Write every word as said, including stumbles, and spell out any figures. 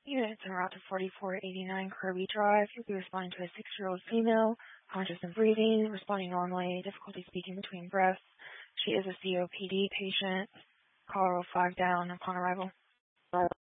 Units en route to forty-four eighty-nine Kirby Drive. You'll be responding to a six-year-old female, conscious and breathing, responding normally, difficulty speaking between breaths. She is a C O P D patient. Caller five down upon arrival.